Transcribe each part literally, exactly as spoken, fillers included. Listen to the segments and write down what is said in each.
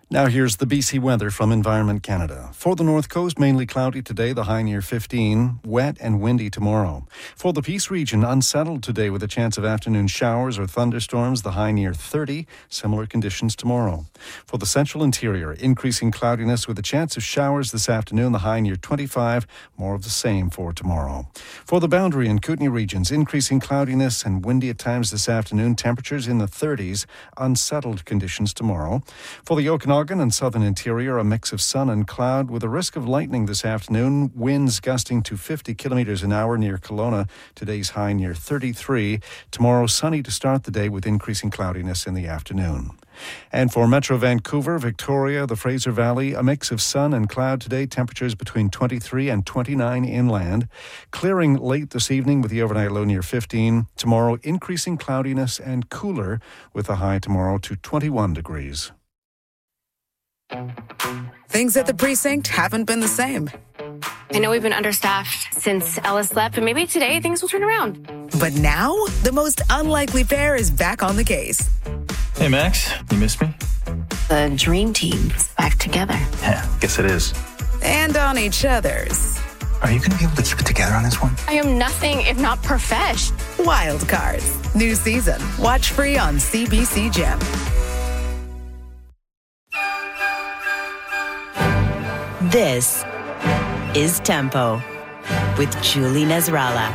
Now here's the B C weather from Environment Canada. For the North Coast, mainly cloudy today, the high near fifteen. Wet and windy tomorrow. For the Peace region, unsettled today with a chance of afternoon showers or thunderstorms, the high near thirty. Similar conditions tomorrow. For the central interior, increasing cloudiness with a chance of showers this afternoon, the high near twenty-five. More of the same for tomorrow. For the Boundary and Kootenay regions, increasing cloudiness and windy at times this afternoon, temperatures in the thirties. Unsettled conditions tomorrow. For the Okanagan and southern interior, a mix of sun and cloud with a risk of lightning this afternoon. Winds gusting to fifty kilometres an hour near Kelowna. Today's high near thirty-three. Tomorrow, sunny to start the day with increasing cloudiness in the afternoon. And for Metro Vancouver, Victoria, the Fraser Valley, a mix of sun and cloud today, temperatures between twenty-three and twenty-nine inland. Clearing late this evening with the overnight low near fifteen. Tomorrow, increasing cloudiness and cooler with a high tomorrow to twenty-one degrees. Things at the precinct haven't been the same. I know we've been understaffed since Ellis left, but maybe today things will turn around. But now, the most unlikely pair is back on the case. Hey, Max, you missed me? The dream team is back together. Yeah, guess it is. And on each other's. Are you going to be able to keep it together on this one? I am nothing if not profesh. Wild Cards. New season. Watch free on C B C Gem. This is Tempo with Julie Nasrallah.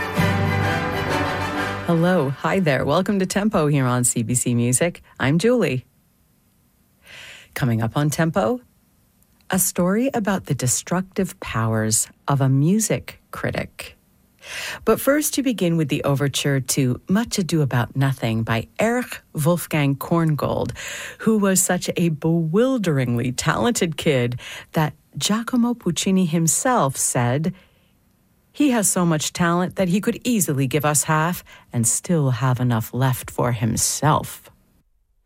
Hello. Hi there. Welcome to Tempo here on C B C Music. I'm Julie. Coming up on Tempo, a story about the destructive powers of a music critic. But first, to begin with the overture to Much Ado About Nothing by Erich Wolfgang Korngold, who was such a bewilderingly talented kid that Giacomo Puccini himself said, "He has so much talent that he could easily give us half and still have enough left for himself."